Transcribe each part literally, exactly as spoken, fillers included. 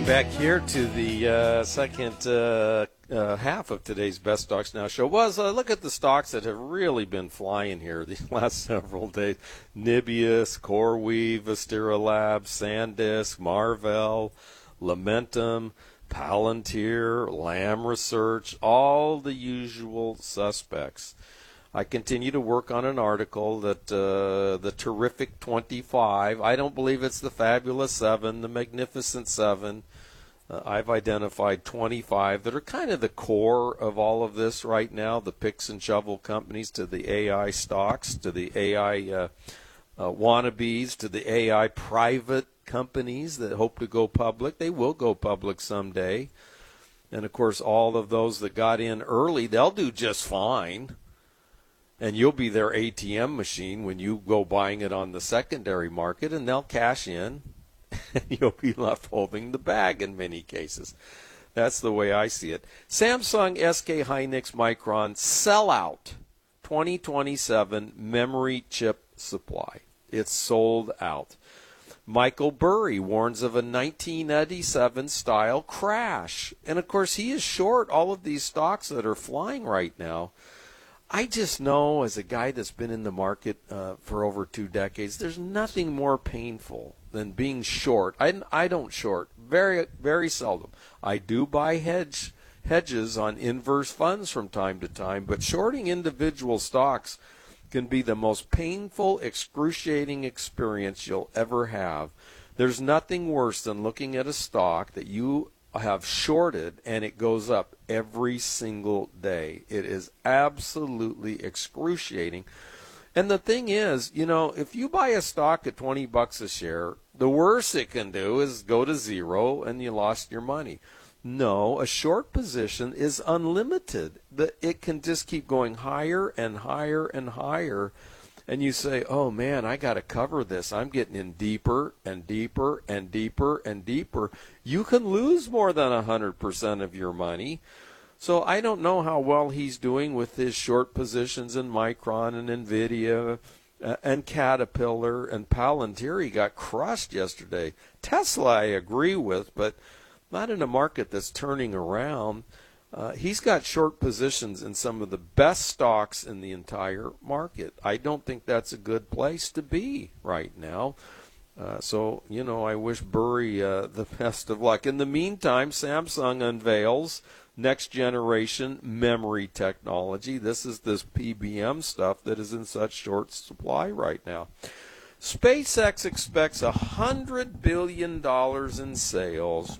Welcome back here to the uh, second uh, uh, half of today's Best Stocks Now show. Was uh, look at the stocks that have really been flying here these last several days: Nibius, CoreWeave, Vistera Labs, SanDisk, Marvell, Lumentum, Palantir, Lam Research, all the usual suspects. I continue to work on an article that uh, the terrific twenty-five, I don't believe it's the fabulous seven, the magnificent seven. Uh, I've identified twenty-five that are kind of the core of all of this right now, the picks and shovel companies to the A I stocks, to the A I uh, uh, wannabes, to the A I private companies that hope to go public. They will go public someday. And, of course, all of those that got in early, they'll do just fine. And you'll be their A T M machine when you go buying it on the secondary market, and they'll cash in, and you'll be left holding the bag in many cases. That's the way I see it. Samsung, S K Hynix, Micron, sellout twenty twenty-seven memory chip supply. It's sold out. Michael Burry warns of a nineteen eighty-seven style crash. And, of course, he is short all of these stocks that are flying right now. I just know, as a guy that's been in the market uh, for over two decades, there's nothing more painful than being short. I, I don't short, very very seldom. I do buy hedge hedges on inverse funds from time to time, but shorting individual stocks can be the most painful, excruciating experience you'll ever have. There's nothing worse than looking at a stock that you have shorted and it goes up every single day. It is absolutely excruciating. And the thing is, you know, if you buy a stock at twenty bucks a share, the worst it can do is go to zero and you lost your money. No, a short position is unlimited. It can just keep going higher and higher and higher. And you say, oh, man, I got to cover this. I'm getting in deeper and deeper and deeper and deeper. You can lose more than one hundred percent of your money. So I don't know how well he's doing with his short positions in Micron and NVIDIA uh, and Caterpillar and Palantir. He got crushed yesterday. Tesla I agree with, but not in a market that's turning around. Uh, he's got short positions in some of the best stocks in the entire market. I don't think that's a good place to be right now. Uh, so, you know, I wish Burry uh, the best of luck. In the meantime, Samsung unveils next generation memory technology. This is this P B M stuff that is in such short supply right now. SpaceX expects one hundred billion dollars in sales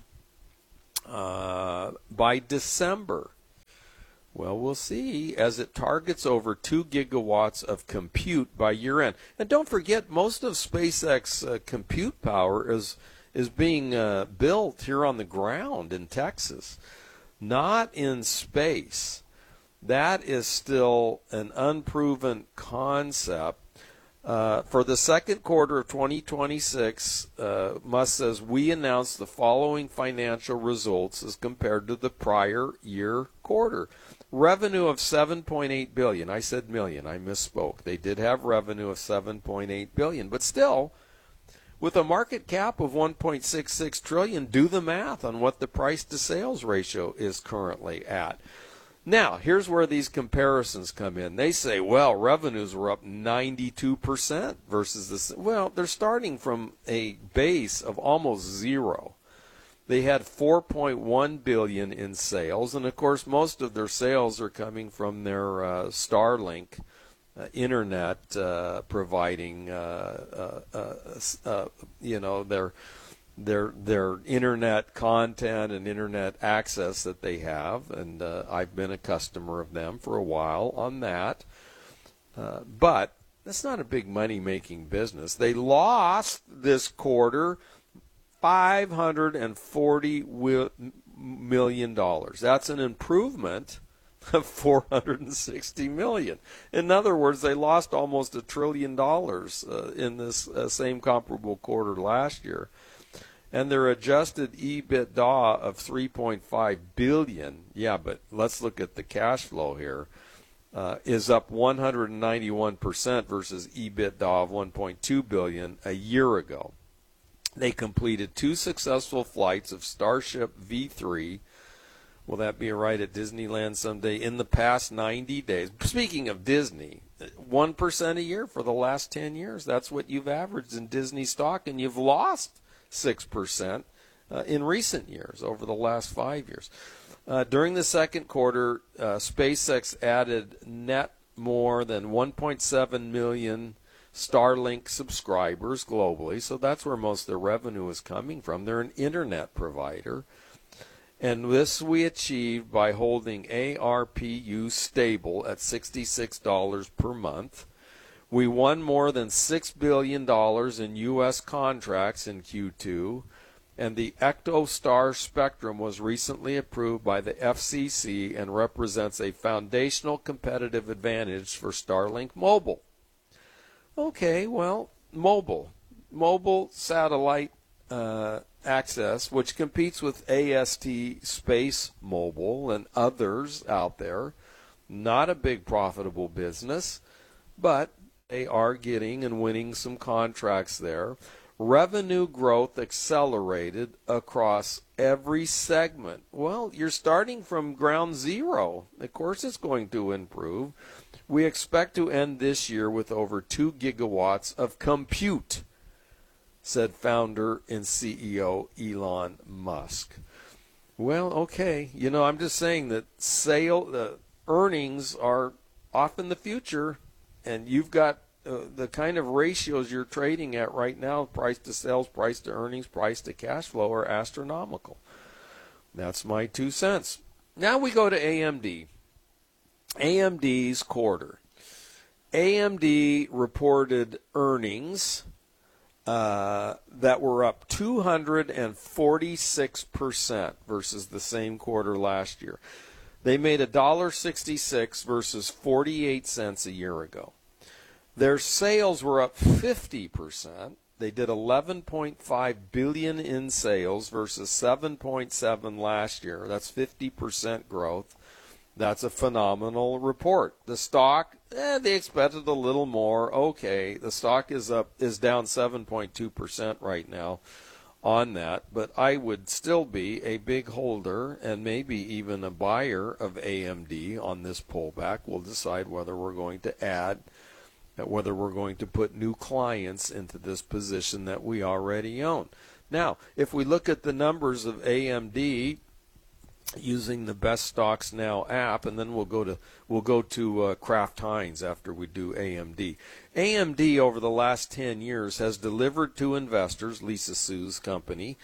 Uh, by December. Well, we'll see as it targets over two gigawatts of compute by year end. And don't forget, most of SpaceX uh, compute power is is being uh, built here on the ground in Texas, not in space. That is still an unproven concept. Uh, for the second quarter of twenty twenty-six, uh, Musk says, we announced the following financial results as compared to the prior year quarter. Revenue of seven point eight billion dollars. I said million. I misspoke. They did have revenue of seven point eight billion dollars. But still, with a market cap of one point six six trillion dollars, do the math on what the price to sales ratio is currently at. Now, here's where these comparisons come in. They say, well, revenues were up ninety-two percent versus this. Well, they're starting from a base of almost zero. They had four point one billion dollars in sales, and of course, most of their sales are coming from their uh, Starlink uh, internet uh, providing, uh, uh, uh, uh, you know, their their their internet content and internet access that they have, and uh, I've been a customer of them for a while on that. Uh, but that's not a big money-making business. They lost this quarter five hundred forty million dollars. That's an improvement of four hundred sixty million dollars. In other words, they lost almost a trillion dollars uh, in this uh, same comparable quarter last year. And their adjusted EBITDA of three point five billion dollars, yeah, but let's look at the cash flow here, uh, is up one hundred ninety-one percent versus EBITDA of one point two billion dollars a year ago. They completed two successful flights of Starship V three. Will that be a ride at Disneyland someday? In the past ninety days. Speaking of Disney, one percent a year for the last ten years. That's what you've averaged in Disney stock, and you've lost six percent uh, in recent years, over the last five years. Uh, during the second quarter, uh, SpaceX added net more than one point seven million Starlink subscribers globally, so that's where most of their revenue is coming from. They're an internet provider. And this we achieved by holding A R P U stable at sixty-six dollars per month. We won more than six billion dollars in U S contracts in Q two, and the EchoStar spectrum was recently approved by the F C C and represents a foundational competitive advantage for Starlink Mobile. Okay, well, mobile. Mobile satellite uh, access, which competes with A S T Space Mobile and others out there. Not a big profitable business, but they are getting and winning some contracts there. Revenue growth accelerated across every segment. Well, you're starting from ground zero. Of course it's going to improve. We expect to end this year with over two gigawatts of compute, said founder and C E O Elon Musk. Well, okay. You know, I'm just saying that sale, the earnings are off in the future, and you've got uh, the kind of ratios you're trading at right now, price to sales, price to earnings, price to cash flow, are astronomical. That's my two cents. Now we go to A M D. A M D's quarter. A M D reported earnings uh, that were up two hundred forty-six percent versus the same quarter last year. They made one dollar sixty-six versus forty-eight cents a year ago. Their sales were up fifty percent. They did eleven point five billion dollars in sales versus seven point seven last year. That's fifty percent growth. That's a phenomenal report. The stock, eh, they expected a little more. Okay, the stock is up is down seven point two percent right now on that, but I would still be a big holder and maybe even a buyer of A M D on this pullback. We'll decide whether we're going to add, whether we're going to put new clients into this position that we already own. Now, if we look at the numbers of A M D using the Best Stocks Now app, and then we'll go to we'll go to uh, Kraft Heinz after we do A M D. A M D over the last ten years has delivered to investors, Lisa Su's company,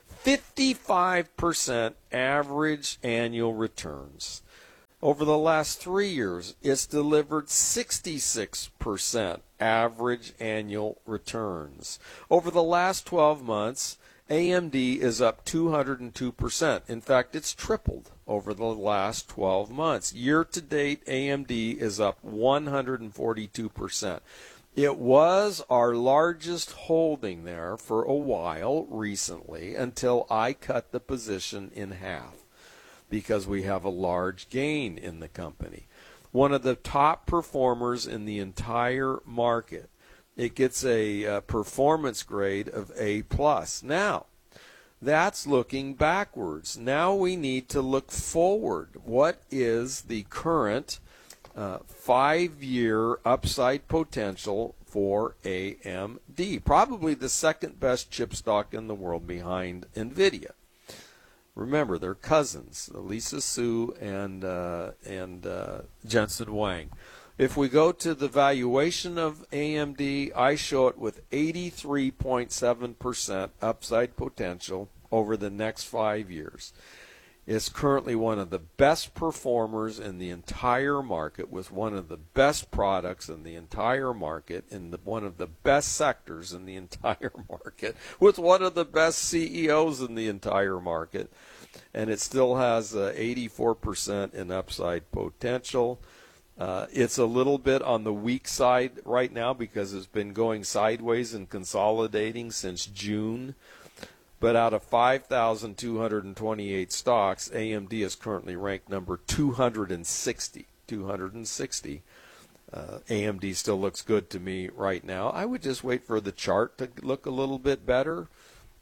fifty-five percent average annual returns. Over the last three years, it's delivered sixty-six percent average annual returns. Over the last twelve months, A M D is up two hundred two percent. In fact, it's tripled over the last twelve months. Year to date, A M D is up one hundred forty-two percent. It was our largest holding there for a while recently until I cut the position in half because we have a large gain in the company. One of the top performers in the entire market. It gets a uh, performance grade of A plus. Now, that's looking backwards. Now we need to look forward. What is the current uh, five-year upside potential for A M D? Probably the second best chip stock in the world behind NVIDIA. Remember, they're cousins, Lisa Su and uh, and uh, Jensen Huang. If we go to the valuation of A M D, I show it with eighty-three point seven percent upside potential over the next five years. It's currently one of the best performers in the entire market, with one of the best products in the entire market, in the, one of the best sectors in the entire market, with one of the best C E Os in the entire market, and it still has uh, eighty-four percent in upside potential. Uh, it's a little bit on the weak side right now because it's been going sideways and consolidating since June. But out of five thousand two hundred twenty-eight stocks, A M D is currently ranked number two hundred sixty. two hundred sixty. Uh, A M D still looks good to me right now. I would just wait for the chart to look a little bit better.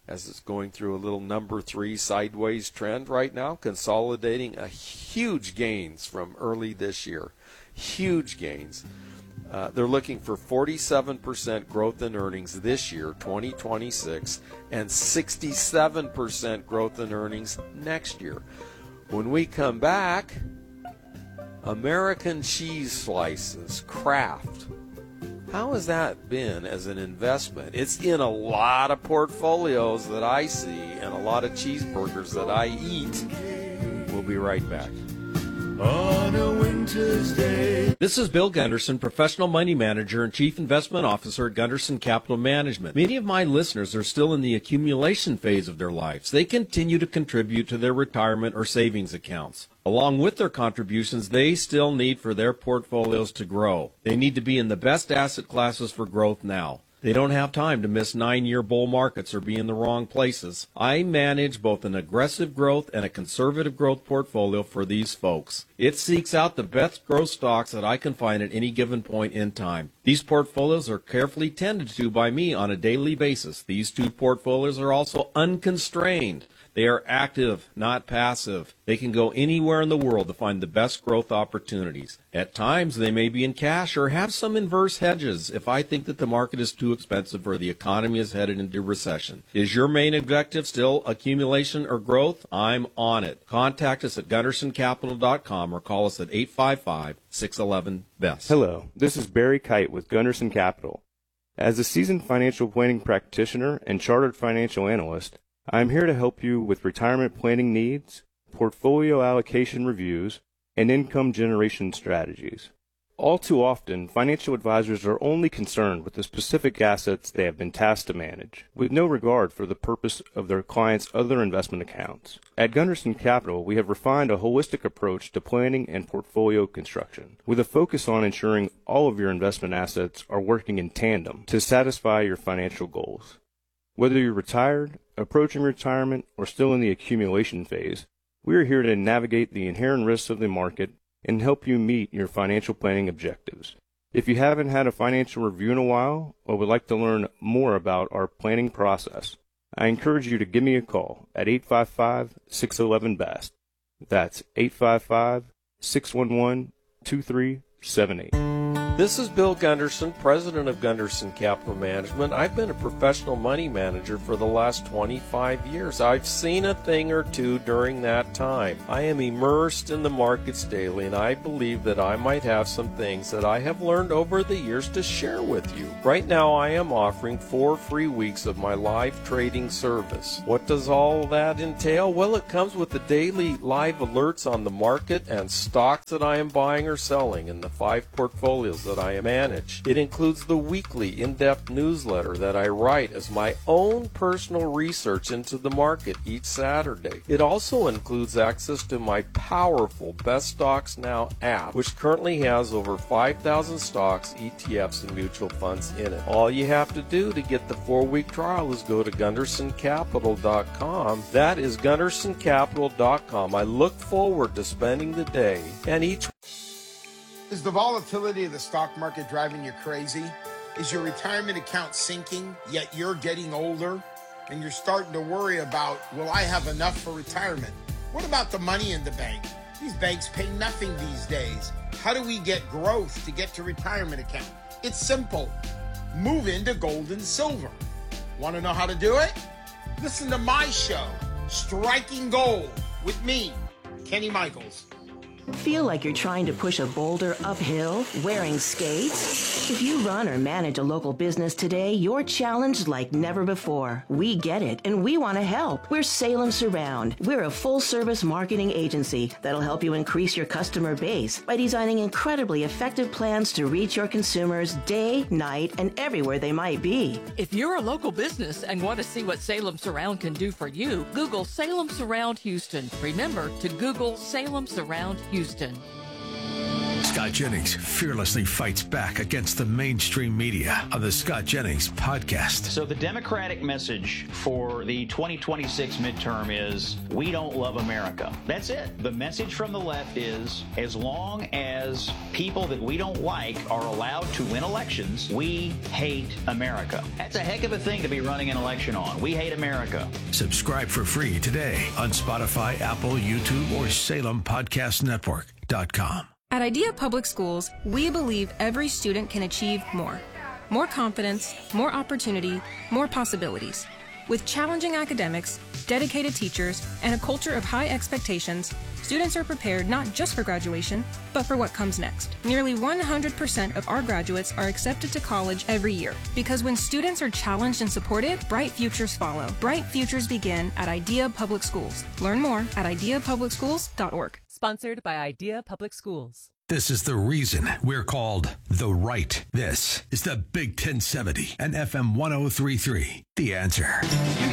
as it's going through a little number three sideways trend right now, consolidating a huge gains from early this year. Huge gains. Uh, they're looking for forty-seven percent growth in earnings this year, twenty twenty-six, and sixty-seven percent growth in earnings next year. When we come back, American cheese slices, Kraft. How has that been as an investment? It's in a lot of portfolios that I see and a lot of cheeseburgers that I eat. We'll be right back. On a winter's day. This is Bill Gunderson, Professional Money Manager and Chief Investment Officer at Gunderson Capital Management. Many of my listeners are still in the accumulation phase of their lives. They continue to contribute to their retirement or savings accounts. Along with their contributions, they still need for their portfolios to grow. They need to be in the best asset classes for growth now. They don't have time to miss nine-year bull markets or be in the wrong places. I manage both an aggressive growth and a conservative growth portfolio for these folks. It seeks out the best growth stocks that I can find at any given point in time. These portfolios are carefully tended to by me on a daily basis. These two portfolios are also unconstrained. They are active, not passive. They can go anywhere in the world to find the best growth opportunities. At times, they may be in cash or have some inverse hedges if I think that the market is too expensive or the economy is headed into recession. Is your main objective still accumulation or growth? I'm on it. Contact us at gunderson capital dot com or call us at eight five five, six one one, B E S T. Hello, this is Barry Kite with Gunderson Capital. As a seasoned financial planning practitioner and chartered financial analyst, I am here to help you with retirement planning needs, portfolio allocation reviews, and income generation strategies. All too often, financial advisors are only concerned with the specific assets they have been tasked to manage, with no regard for the purpose of their clients' other investment accounts. At Gunderson Capital, we have refined a holistic approach to planning and portfolio construction, with a focus on ensuring all of your investment assets are working in tandem to satisfy your financial goals. Whether you're retired, approaching retirement, or still in the accumulation phase, we are here to navigate the inherent risks of the market and help you meet your financial planning objectives. If you haven't had a financial review in a while or would like to learn more about our planning process, I encourage you to give me a call at eight five five, six one one, B E S T. That's eight five five, six one one, two three seven eight. This is Bill Gunderson, president of Gunderson Capital Management. I've been a professional money manager for the last twenty-five years. I've seen a thing or two during that time. I am immersed in the markets daily, and I believe that I might have some things that I have learned over the years to share with you. Right now, I am offering four free weeks of my live trading service. What does all that entail? Well, it comes with the daily live alerts on the market and stocks that I am buying or selling in the five portfolios that I manage. It includes the weekly in-depth newsletter that I write as my own personal research into the market each Saturday. It also includes access to my powerful Best Stocks Now app, which currently has over five thousand stocks, E T Fs, and mutual funds in it. All you have to do to get the four-week trial is go to gunderson capital dot com. That is gunderson capital dot com. I look forward to spending the day and each Is the volatility of the stock market driving you crazy? Is your retirement account sinking, yet you're getting older and you're starting to worry about, will I have enough for retirement? What about the money in the bank? These banks pay nothing these days. How do we get growth to get to retirement account? It's simple. Move into gold and silver. Want to know how to do it? Listen to my show, Striking Gold, with me, Kenny Michaels. Feel like you're trying to push a boulder uphill wearing skates? If you run or manage a local business today, you're challenged like never before. We get it, and we want to help. We're Salem Surround. We're a full-service marketing agency that'll help you increase your customer base by designing incredibly effective plans to reach your consumers day, night, and everywhere they might be. If you're a local business and want to see what Salem Surround can do for you, Google Salem Surround Houston. Remember to Google Salem Surround Houston. Scott Jennings fearlessly fights back against the mainstream media on the Scott Jennings Podcast. So the Democratic message for the twenty twenty-six midterm is, we don't love America. That's it. The message from the left is, as long as people that we don't like are allowed to win elections, we hate America. That's a heck of a thing to be running an election on. We hate America. Subscribe for free today on Spotify, Apple, YouTube, or Salem Podcast Network dot com. At Idea Public Schools, we believe every student can achieve more. More confidence, more opportunity, more possibilities. With challenging academics, dedicated teachers, and a culture of high expectations, students are prepared not just for graduation, but for what comes next. Nearly one hundred percent of our graduates are accepted to college every year, because when students are challenged and supported, bright futures follow. Bright futures begin at Idea Public Schools. Learn more at idea public schools dot org. Sponsored by Idea Public Schools. This is the reason we're called The Right. This is the Big ten seventy and F M one oh three point three. The Answer.